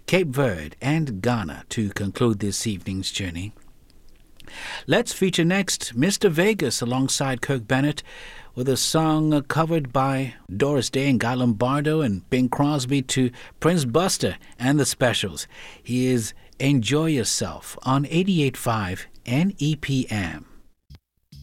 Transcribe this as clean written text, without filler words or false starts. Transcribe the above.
Cape Verde, and Ghana to conclude this evening's journey. Let's feature next Mr. Vegas alongside Kirk Bennett with a song covered by Doris Day and Guy Lombardo and Bing Crosby to Prince Buster and the Specials. He is Enjoy Yourself on 88.5 NEPM.